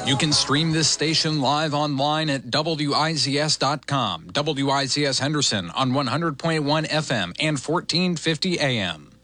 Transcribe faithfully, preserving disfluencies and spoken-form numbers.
You can stream this station live online at W I Z S dot com. W I Z S Henderson on one hundred point one F M and fourteen fifty A M.